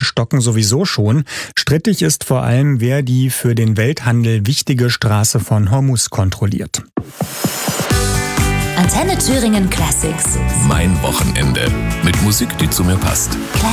stocken sowieso schon. Strittig ist vor allem, wer die für den Welthandel wichtige Straße von Hormuz kontrolliert. Antenne Thüringen Classics. Mein Wochenende. Mit Musik, die zu mir passt.